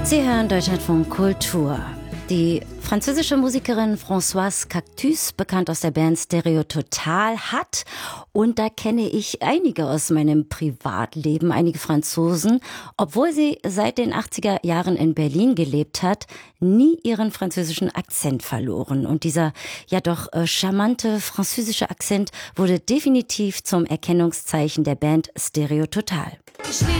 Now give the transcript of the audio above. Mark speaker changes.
Speaker 1: Sie hören Deutschlandfunk Kultur. Die französische Musikerin Françoise Cactus, bekannt aus der Band Stereo Total, hat, und da kenne ich einige aus meinem Privatleben, einige Franzosen, obwohl sie seit den 80er Jahren in Berlin gelebt hat, nie ihren französischen Akzent verloren. Und dieser ja doch charmante französische Akzent wurde definitiv zum Erkennungszeichen der Band Stereo Total.